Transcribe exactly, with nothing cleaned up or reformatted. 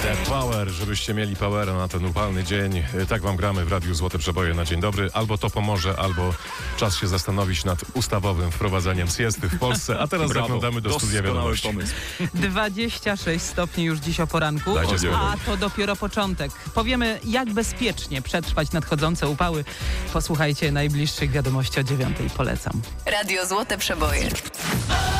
The Power, żebyście mieli powera na ten upalny dzień. Tak wam gramy w Radiu Złote Przeboje na dzień dobry. Albo to pomoże, albo czas się zastanowić nad ustawowym wprowadzaniem siesty w Polsce. A teraz Brawo. zaglądamy do studia wiadomości. Pomysł. dwadzieścia sześć stopni już dziś o poranku, Dajcie spokój. a to dopiero początek. Powiemy, jak bezpiecznie przetrwać nadchodzące upały. Posłuchajcie najbliższych wiadomości o dziewiątej. Polecam. Radio Złote Przeboje.